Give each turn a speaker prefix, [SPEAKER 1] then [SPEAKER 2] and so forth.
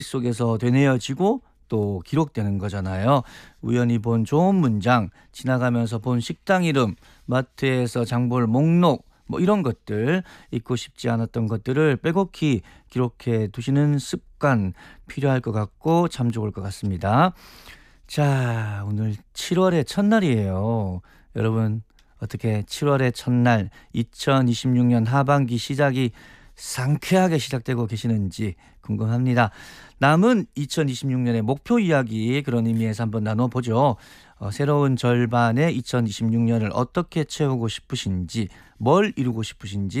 [SPEAKER 1] 속에서 되뇌어지고 또 기록되는 거잖아요. 우연히 본 좋은 문장, 지나가면서 본 식당 이름, 마트에서 장 볼 목록, 뭐 이런 것들, 잊고 싶지 않았던 것들을 빼곡히 기록해 두시는 습관 필요할 것 같고 참 좋을 것 같습니다. 자, 오늘 7월의 첫날이에요. 여러분, 어떻게 7월의 첫날 2026년 하반기 시작이 상쾌하게 시작되고 계시는지 궁금합니다. 남은 2026년의 목표 이야기, 그런 의미에서 한번 나눠보죠. 새로운 절반의 2026년을 어떻게 채우고 싶으신지, 뭘 이루고 싶으신지